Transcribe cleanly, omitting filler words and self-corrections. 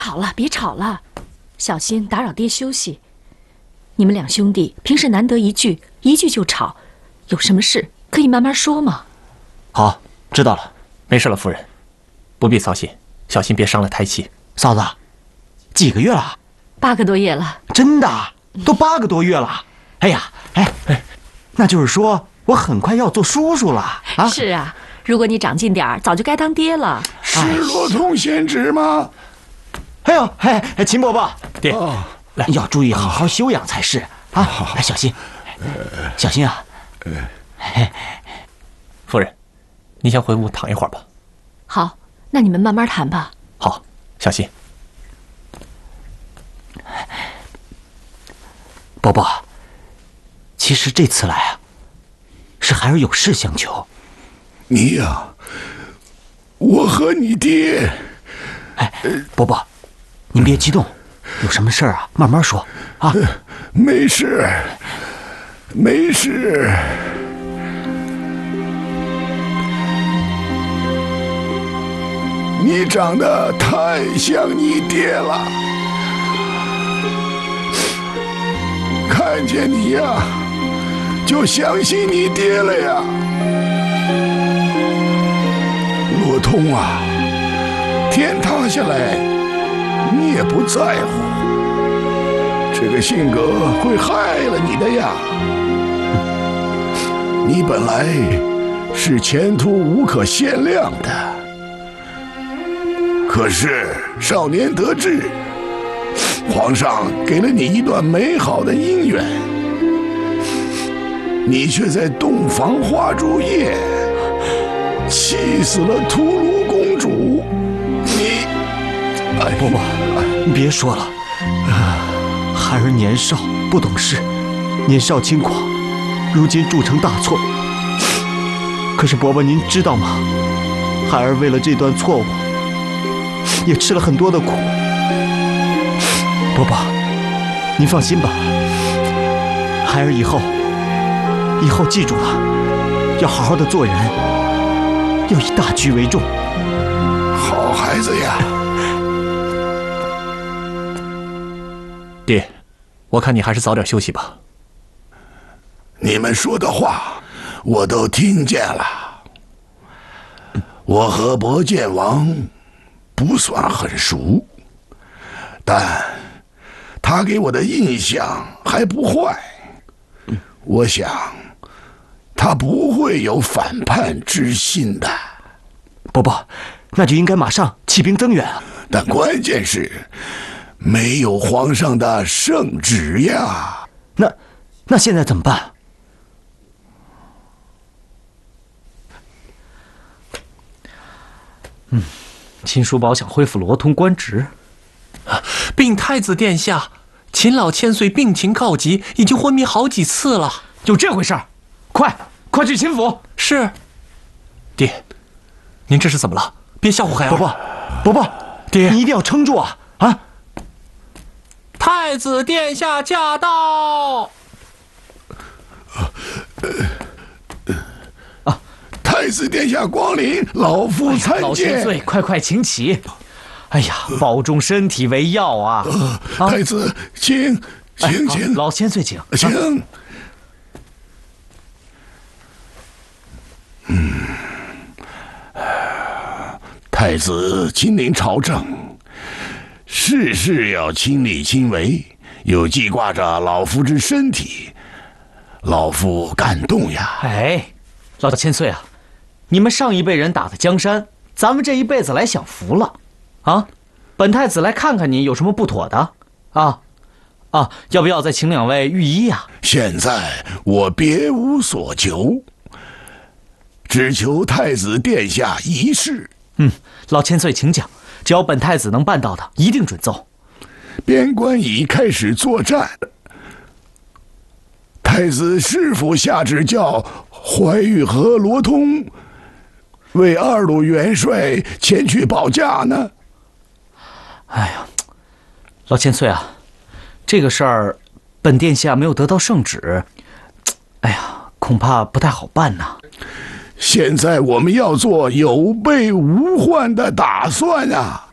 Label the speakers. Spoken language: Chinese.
Speaker 1: 好了，别吵了，小心打扰爹休息。你们两兄弟平时难得一聚，一聚就吵，有什么事可以慢慢说嘛。
Speaker 2: 好，知道了，没事了，夫人，不必操心，小心别伤了胎气。
Speaker 3: 嫂子，几个月了
Speaker 1: ？8个多月了。
Speaker 3: 真的？都8个多月了。哎呀，那就是说我很快要做叔叔了啊！
Speaker 1: 是啊，如果你长进点儿，早就该当爹了。
Speaker 4: 是罗通贤侄吗？
Speaker 3: 哎呦，秦伯伯，
Speaker 2: 爹，
Speaker 3: 来，要注意好好休养才是啊！来，小心，小心啊！
Speaker 2: 夫人，你先回屋躺一会儿吧。
Speaker 1: 好，那你们慢慢谈吧。
Speaker 2: 好，小心。
Speaker 3: 伯伯，其实这次来啊，是孩儿有事相求。
Speaker 4: 你呀，我和你爹。
Speaker 3: 伯伯，您别激动，有什么事儿啊，慢慢说啊。
Speaker 4: 没事，没事。你长得太像你爹了，看见你呀，就相信你爹了呀。罗通啊，天塌下来你也不在乎，这个性格会害了你的呀。你本来是前途无可限量的，可是少年得志，皇上给了你一段美好的姻缘，你却在洞房花烛夜气死了屠卢公主。你，
Speaker 3: 伯伯，你别说了，孩儿年少不懂事，年少轻狂，如今铸成大错。可是伯伯您知道吗？孩儿为了这段错误，也吃了很多的苦。伯伯，您放心吧，孩儿以后记住了，要好好的做人，要以大局为重。
Speaker 4: 好孩子呀。
Speaker 2: 爹，我看你还是早点休息吧。
Speaker 4: 你们说的话我都听见了。我和博剑王不算很熟，但他给我的印象还不坏。我想他不会有反叛之心的。
Speaker 3: 伯伯，那就应该马上起兵增援啊！
Speaker 4: 但关键是没有皇上的圣旨呀。
Speaker 3: 那现在怎么办？
Speaker 5: 秦叔宝想恢复罗通官职。
Speaker 2: 禀太子殿下，秦老千岁病情告急，已经昏迷好几次了。
Speaker 5: 有这回事儿？快去秦府。
Speaker 2: 是。爹，您这是怎么了？别吓唬孩儿。
Speaker 3: 伯伯，
Speaker 2: 爹，
Speaker 3: 你一定要撑住啊！啊！
Speaker 2: 太子殿下驾到！
Speaker 4: 太子殿下光临，老夫参见。
Speaker 5: 老千岁，快请起。哎呀，保重身体为要啊！
Speaker 4: 太子，请。
Speaker 5: 老千岁请。
Speaker 4: 请。太子亲临朝政，事事要亲力亲为，又记挂着老夫之身体，老夫感动呀。
Speaker 5: 老千岁啊，你们上一辈人打的江山，咱们这一辈子来享福了啊！本太子来看看你有什么不妥的要不要再请2位御医呀？
Speaker 4: 现在我别无所求，只求太子殿下一事。
Speaker 5: 老千岁请讲，只要本太子能办到的，一定准奏。
Speaker 4: 边关已开始作战，太子是否下旨叫怀玉和罗通为2路元帅前去保驾呢？
Speaker 5: 哎呀，老千岁啊，这个事儿本殿下没有得到圣旨，哎呀，恐怕不太好办呐。
Speaker 4: 现在我们要做有备无患的打算啊！